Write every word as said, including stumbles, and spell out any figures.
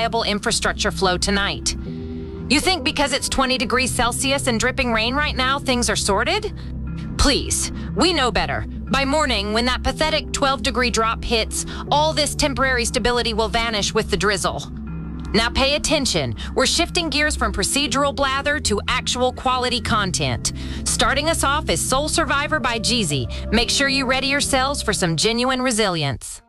reliable infrastructure flow tonight. You think because it's twenty degrees Celsius and dripping rain right now, things are sorted? Please, we know better. By morning, when that pathetic twelve degree drop hits, all this temporary stability will vanish with the drizzle. Now pay attention. We're shifting gears from procedural blather to actual quality content. Starting us off is Soul Survivor by Jeezy. Make sure you ready yourselves for some genuine resilience.